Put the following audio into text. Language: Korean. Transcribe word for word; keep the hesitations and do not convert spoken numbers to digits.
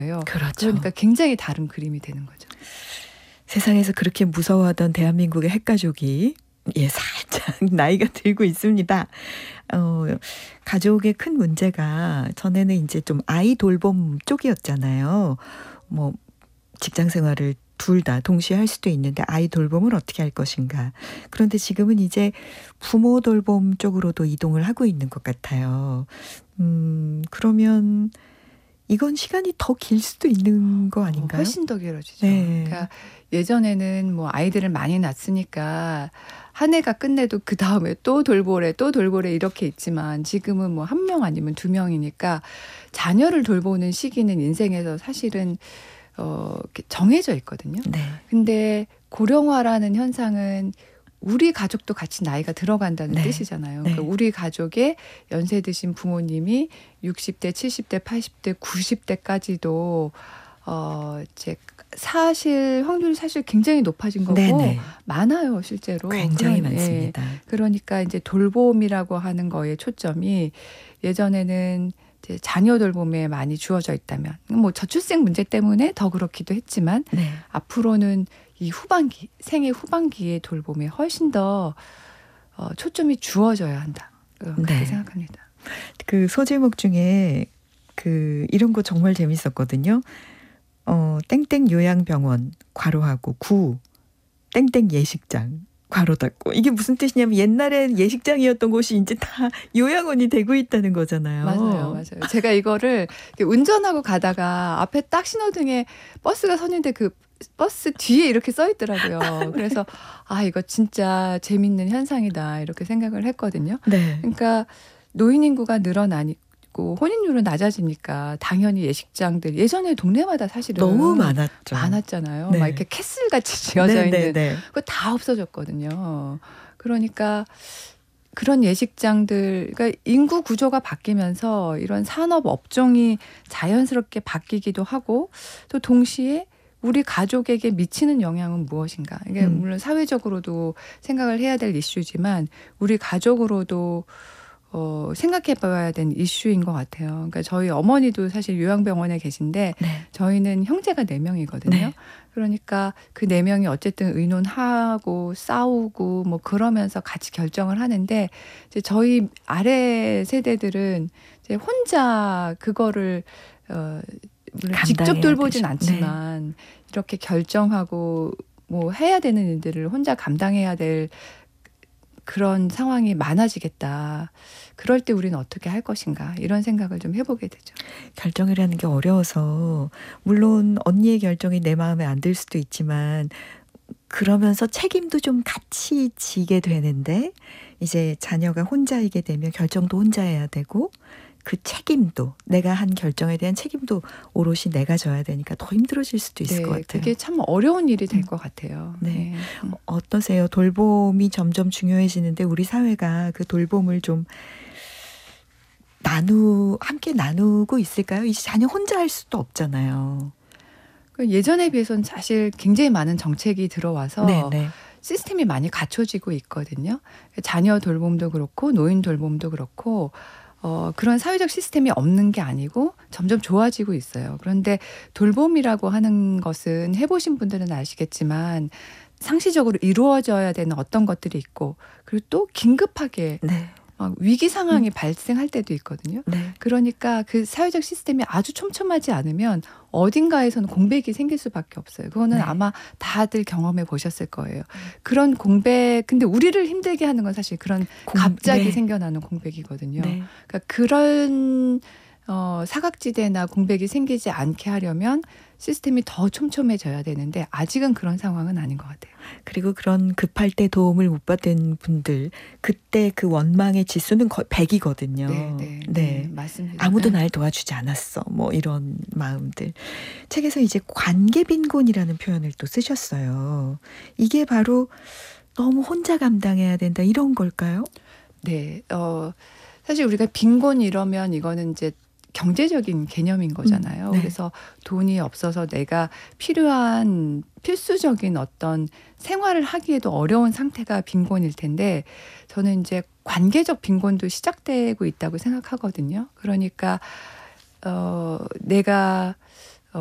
그렇죠. 그러니까 굉장히 다른 그림이 되는 거죠. 세상에서 그렇게 무서워하던 대한민국의 핵가족이 예, 살짝 나이가 들고 있습니다. 어, 가족의 큰 문제가 전에는 이제 좀 아이 돌봄 쪽이었잖아요. 뭐 직장 생활을 둘 다 동시에 할 수도 있는데 아이 돌봄을 어떻게 할 것인가. 그런데 지금은 이제 부모 돌봄 쪽으로도 이동을 하고 있는 것 같아요. 음, 그러면 이건 시간이 더 길 수도 있는 거 아닌가요? 훨씬 더 길어지죠. 네. 그러니까 예전에는 뭐 아이들을 많이 낳았으니까 한 해가 끝내도 그 다음에 또 돌보래 또 돌보래 이렇게 있지만 지금은 뭐 한 명 아니면 두 명이니까 자녀를 돌보는 시기는 인생에서 사실은 어, 이렇게 정해져 있거든요. 네. 근데 고령화라는 현상은 우리 가족도 같이 나이가 들어간다는 네. 뜻이잖아요. 네. 그러니까 우리 가족의 연세 드신 부모님이 육십 대, 칠십 대, 팔십 대, 구십 대까지도 어, 이제 사실 확률이 사실 굉장히 높아진 거고 네네. 많아요, 실제로. 굉장히 그런, 예. 많습니다. 그러니까 이제 돌봄이라고 하는 거의 초점이 예전에는 이제 자녀 돌봄에 많이 주어져 있다면 뭐 저출생 문제 때문에 더 그렇기도 했지만 네. 앞으로는 이 후반기 생애 후반기의 돌봄에 훨씬 더 어, 초점이 주어져야 한다. 그렇게 네. 생각합니다. 그 소제목 중에 그 이런 거 정말 재밌었거든요. 어, 땡땡 요양병원 괄호하고 구 땡땡 예식장 괄호 닫고 이게 무슨 뜻이냐면 옛날엔 예식장이었던 곳이 이제 다 요양원이 되고 있다는 거잖아요. 맞아요, 맞아요. 제가 이거를 운전하고 가다가 앞에 딱 신호등에 버스가 섰는데 그 버스 뒤에 이렇게 써 있더라고요. 그래서 아 이거 진짜 재밌는 현상이다 이렇게 생각을 했거든요. 네. 그러니까 노인 인구가 늘어나고 혼인율은 낮아지니까 당연히 예식장들 예전에 동네마다 사실은 너무 많았죠. 많았잖아요. 네. 막 이렇게 캐슬같이 지어져 네, 있는 네, 네. 그거 다 없어졌거든요. 그러니까 그런 예식장들, 그러니까 인구 구조가 바뀌면서 이런 산업 업종이 자연스럽게 바뀌기도 하고 또 동시에 우리 가족에게 미치는 영향은 무엇인가. 이게 음. 물론 사회적으로도 생각을 해야 될 이슈지만 우리 가족으로도 어, 생각해 봐야 되는 이슈인 것 같아요. 그러니까 저희 어머니도 사실 요양병원에 계신데 네. 저희는 형제가 네 명이거든요. 네. 그러니까 그 네 명이 어쨌든 의논하고 싸우고 뭐 그러면서 같이 결정을 하는데 이제 저희 아래 세대들은 이제 혼자 그거를 어, 물론 직접 감당해야 돌보진 되죠. 않지만 이렇게 결정하고 뭐 해야 되는 일들을 혼자 감당해야 될 그런 상황이 많아지겠다. 그럴 때 우리는 어떻게 할 것인가 이런 생각을 좀 해보게 되죠. 결정을 하는 게 어려워서 물론 언니의 결정이 내 마음에 안 들 수도 있지만 그러면서 책임도 좀 같이 지게 되는데 이제 자녀가 혼자이게 되면 결정도 혼자 해야 되고 그 책임도 내가 한 결정에 대한 책임도 오롯이 내가 져야 되니까 더 힘들어질 수도 있을 네, 것 같아요. 그게 참 어려운 일이 될 음. 것 같아요. 네. 네. 음. 어떠세요? 돌봄이 점점 중요해지는데 우리 사회가 그 돌봄을 좀 나누 함께 나누고 있을까요? 이제 자녀 혼자 할 수도 없잖아요. 그 예전에 비해서는 사실 굉장히 많은 정책이 들어와서 네, 네. 시스템이 많이 갖춰지고 있거든요. 자녀 돌봄도 그렇고 노인 돌봄도 그렇고 어, 그런 사회적 시스템이 없는 게 아니고 점점 좋아지고 있어요. 그런데 돌봄이라고 하는 것은 해보신 분들은 아시겠지만 상시적으로 이루어져야 되는 어떤 것들이 있고 그리고 또 긴급하게 네. 막 위기 상황이 음. 발생할 때도 있거든요. 네. 그러니까 그 사회적 시스템이 아주 촘촘하지 않으면 어딘가에서는 공백이 생길 수밖에 없어요. 그거는 네. 아마 다들 경험해 보셨을 거예요. 그런 공백, 근데 우리를 힘들게 하는 건 사실 그런 공, 갑자기 네. 생겨나는 공백이거든요. 네. 그러니까 그런 어, 사각지대나 공백이 생기지 않게 하려면 시스템이 더 촘촘해져야 되는데 아직은 그런 상황은 아닌 것 같아요. 그리고 그런 급할 때 도움을 못 받은 분들 그때 그 원망의 지수는 거의 백이거든요. 네, 네, 네, 네, 맞습니다. 아무도 네. 날 도와주지 않았어. 뭐 이런 마음들. 책에서 이제 관계빈곤이라는 표현을 또 쓰셨어요. 이게 바로 너무 혼자 감당해야 된다 이런 걸까요? 네, 어, 사실 우리가 빈곤 이러면 이거는 이제 경제적인 개념인 거잖아요. 음, 네. 그래서 돈이 없어서 내가 필요한 필수적인 어떤 생활을 하기에도 어려운 상태가 빈곤일 텐데 저는 이제 관계적 빈곤도 시작되고 있다고 생각하거든요. 그러니까 어, 내가